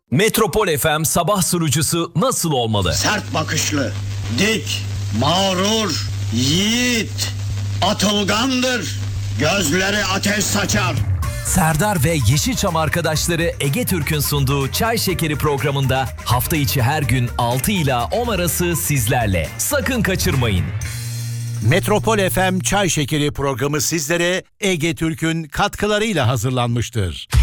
Metropol FM sabah sunucusu nasıl olmalı? Sert bakışlı, dik, mağrur, yiğit, atılgandır. Gözleri ateş saçar. Serdar ve Yeşilçam arkadaşları Ege Türk'ün sunduğu Çay Şekeri programında hafta içi her gün 6 ila 10 arası sizlerle. Sakın kaçırmayın. Metropol FM Çay Şekeri programı sizlere Ege Türk'ün katkılarıyla hazırlanmıştır.